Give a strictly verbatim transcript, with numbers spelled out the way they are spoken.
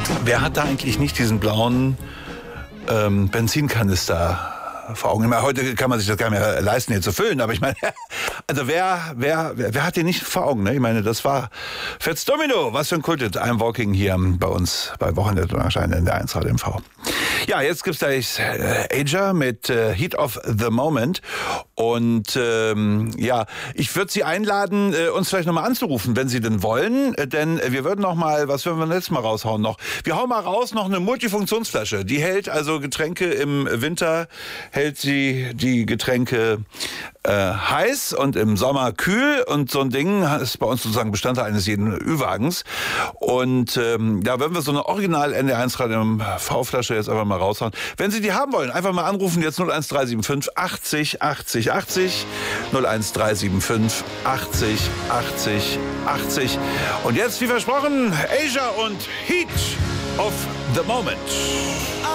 Wer hat da eigentlich nicht diesen blauen ähm, Benzinkanister vor Augen? Meine, heute kann man sich das gar nicht mehr leisten, hier zu füllen, aber ich meine, also wer, wer, wer, wer hat den nicht vor Augen? Ne? Ich meine, das war Fats Domino, was für ein Kultet. I'm Walking hier bei uns bei Wochenende anscheinend in der eins Radio M V. Ja, jetzt gibt's gleich äh, Aja mit äh, Heat of the Moment. Und ähm, ja, ich würde Sie einladen, äh, uns vielleicht nochmal anzurufen, wenn Sie denn wollen. Äh, denn äh, wir würden noch mal, was würden wir letztes Mal raushauen noch? Wir hauen mal raus noch eine Multifunktionsflasche. Die hält also Getränke im Winter, hält sie die Getränke äh, heiß und im Sommer kühl. Und so ein Ding ist bei uns sozusagen Bestandteil eines jeden Ü-Wagens. Und ähm, da würden wir so eine Original N D eins Radio M V-Flasche jetzt einfach mal raushauen. Wenn Sie die haben wollen, einfach mal anrufen, jetzt null eins drei sieben fünf achtzig achtzig achtzig, null eins drei sieben fünf achtzig achtzig achtzig. Und jetzt, wie versprochen, Aja und Heat of the Moment.